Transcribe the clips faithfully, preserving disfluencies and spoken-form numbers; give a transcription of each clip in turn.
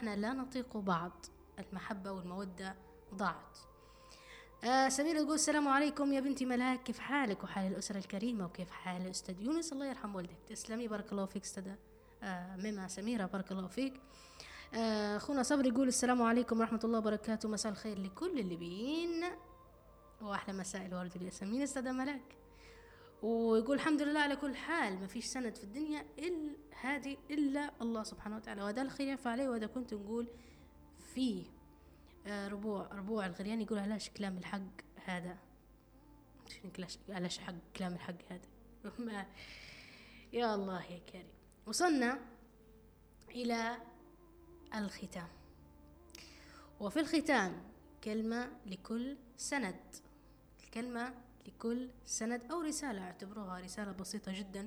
احنا لا نطيق بعض، المحبة والمودة ضاعت. آه سميرة تقول السلام عليكم يا بنتي ملاك، كيف حالك وحال الأسرة الكريمة وكيف حال الأستاذ يونس؟ الله يرحم والدك. تسلمي، بارك الله فيك أستاذة آه ميمة سميرة، بارك الله فيك. آه أخونا صبري يقول السلام عليكم ورحمة الله وبركاته، مساء الخير لكل اللي بين، وأحلى مساء الورد والياسمين أستاذة ملاك. ويقول الحمد لله على كل حال، ما فيش سند في الدنيا إلا هذه إلا الله سبحانه وتعالى، وهذا الخير ينفع عليه. وهذا كنت نقول فيه آه ربوع ربوع الغرياني يقول علاش كلام الحق هذا، علاش حق كلام الحق هذا. يا الله يا كريم. وصلنا إلى الختام، وفي الختام كلمة لكل سند، الكلمة لكل سند أو رسالة، اعتبروها رسالة بسيطة جدا.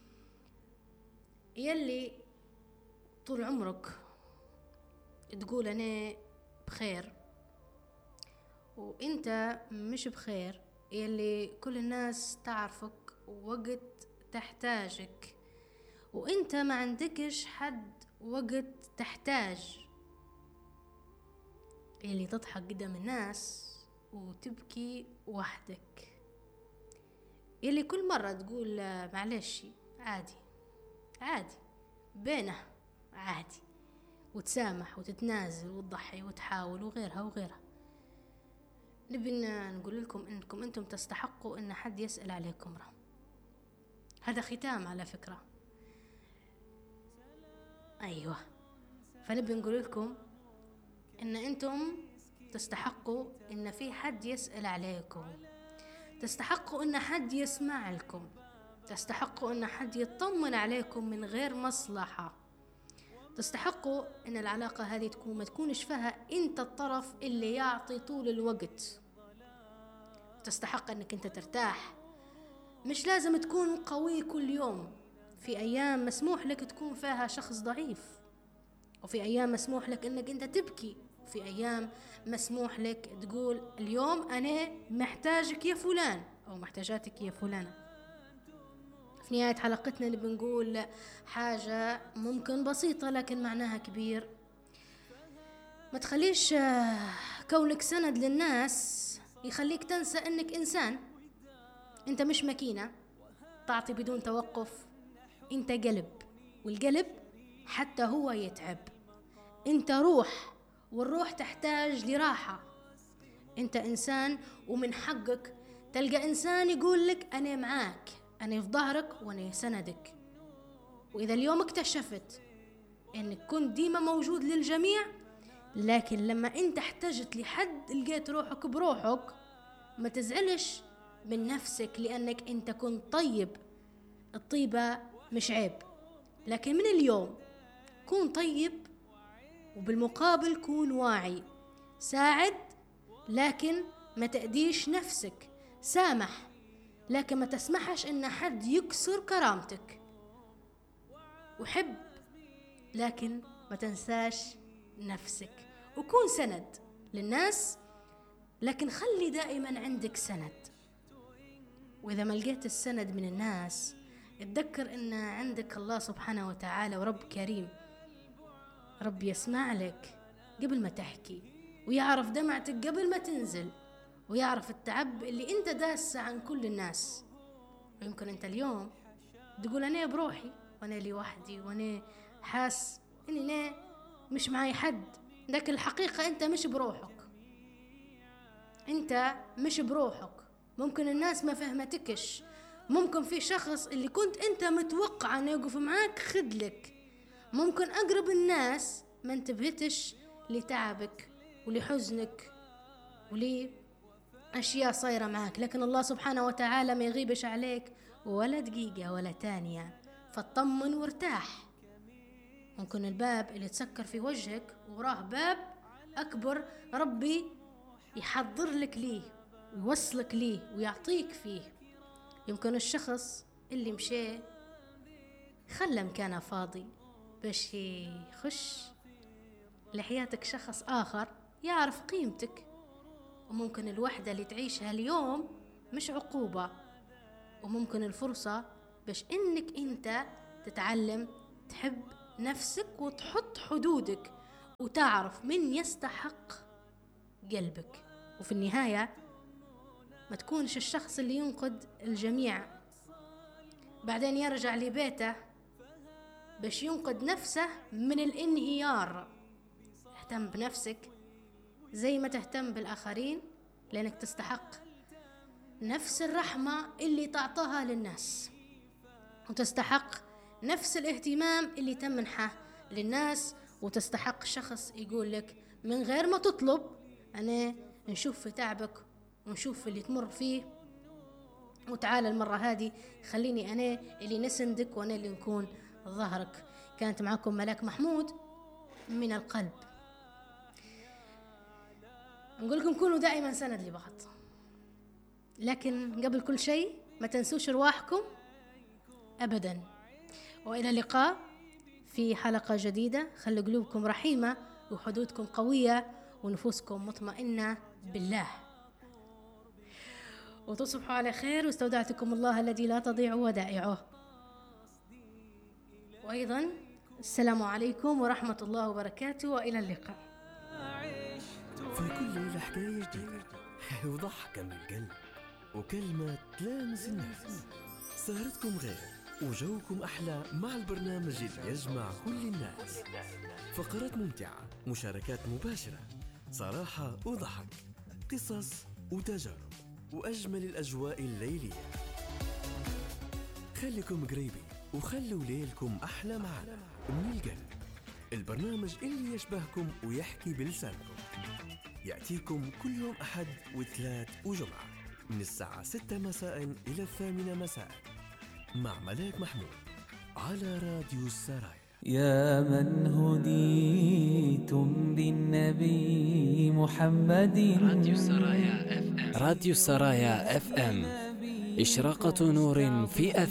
يلي طول عمرك تقول أنا بخير وإنت مش بخير، يلي كل الناس تعرفك وقت تحتاجك وإنت ما عندكش حد وقت تحتاج، يلي تضحك قدام الناس وتبكي وحدك، يلي كل مرة تقول معلش عادي عادي بينه عادي، وتسامح وتتنازل وتضحي وتحاول وغيرها وغيرها. نبي نقول لكم انكم انتم تستحقوا ان حد يسأل عليكم. راه هذا ختام على فكرة. ايوه، فنبي نقول لكم ان انتم تستحقوا ان في حد يسأل عليكم، تستحقوا ان حد يسمع لكم، تستحقوا ان حد يطمن عليكم من غير مصلحة، تستحقوا ان العلاقة هذه تكون ما تكونش فيها انت الطرف اللي يعطي طول الوقت. تستحق انك انت ترتاح، مش لازم تكون قوي كل يوم. في ايام مسموح لك تكون فيها شخص ضعيف، وفي ايام مسموح لك انك انت تبكي، في ايام مسموح لك تقول اليوم انا محتاجك يا فلان او محتاجاتك يا فلانة. في نهاية حلقتنا نبي نقول حاجة ممكن بسيطة لكن معناها كبير. ما تخليش كونك سند للناس يخليك تنسى انك انسان. انت مش ماكينة تعطي بدون توقف، انت قلب، والقلب حتى هو يتعب. انت روح، والروح تحتاج لراحة. انت انسان ومن حقك تلقى انسان يقول لك انا معاك، أنا في ظهرك وأنا سندك. وإذا اليوم اكتشفت أنك كنت ديما موجود للجميع، لكن لما أنت احتجت لحد لقيت روحك بروحك، ما تزعلش من نفسك لأنك أنت كنت طيب. الطيبة مش عيب، لكن من اليوم كون طيب، وبالمقابل كون واعي. ساعد لكن ما تأديش نفسك، سامح لكن ما تسمحش ان حد يكسر كرامتك، وحب لكن ما تنساش نفسك. وكون سند للناس لكن خلي دائما عندك سند. واذا ما لقيت السند من الناس اتذكر ان عندك الله سبحانه وتعالى، ورب كريم، رب يسمع لك قبل ما تحكي، ويعرف دمعتك قبل ما تنزل، ويعرف التعب اللي انت داسه عن كل الناس. ويمكن انت اليوم تقول انا بروحي وانا لي وحدي وانا حاس اني انا مش معي حد، لكن الحقيقة انت مش بروحك، انت مش بروحك. ممكن الناس ما فهمتكش، ممكن في شخص اللي كنت انت متوقع انه يقف معاك خدلك، ممكن اقرب الناس ما انتبهتش لتعبك ولحزنك ولي أشياء صايرة معك، لكن الله سبحانه وتعالى ما يغيبش عليك ولا دقيقة ولا تانية. فاطمن وارتاح. ممكن الباب اللي تسكر في وجهك وراه باب أكبر ربي يحضر لك ليه ويوصلك ليه ويعطيك فيه. يمكن الشخص اللي مشي خلى مكانه فاضي باش يخش لحياتك شخص آخر يعرف قيمتك. وممكن الوحدة اللي تعيشها اليوم مش عقوبة، وممكن الفرصة باش انك انت تتعلم تحب نفسك وتحط حدودك وتعرف من يستحق قلبك. وفي النهاية ما تكونش الشخص اللي ينقد الجميع بعدين يرجع لبيته باش ينقد نفسه من الانهيار. اهتم بنفسك زي ما تهتم بالآخرين، لأنك تستحق نفس الرحمة اللي تعطاها للناس، وتستحق نفس الاهتمام اللي تمنحه للناس، وتستحق شخص يقول لك من غير ما تطلب أنا نشوف في تعبك ونشوف في اللي تمر فيه، وتعالى المرة هذه خليني أنا اللي نسندك وأنا اللي نكون ظهرك. كانت معكم ملاك محمود من القلب. نقول لكم كونوا دائما سند لبعض، لكن قبل كل شيء ما تنسوش رواحكم أبدا. وإلى اللقاء في حلقة جديدة. خلوا قلوبكم رحيمة وحدودكم قوية ونفوسكم مطمئنة بالله، وتصبحوا على خير. واستودعتكم الله الذي لا تضيع ودائعه. وأيضا السلام عليكم ورحمة الله وبركاته، وإلى اللقاء. في كل ليلة حكاية جديدة وضحكة من القلب وكلمة تلامس الناس. سهرتكم غير وجوكم أحلى مع البرنامج اللي يجمع كل الناس. فقرات ممتعة، مشاركات مباشرة، صراحة وضحك، قصص وتجارب، وأجمل الأجواء الليلية. خليكم قريبين وخلوا ليلكم أحلى معنا من القلب. البرنامج اللي يشبهكم ويحكي بلسانكم يأتيكم كل يوم أحد وثلاث وجمعة من الساعة ستة مساء إلى الثامنة مساء مع ملاك محمود على راديو السرايا. يا من هديتم بالنبي محمد. راديو السرايا اف ام. راديو السرايا اف ام، إشراقة نور في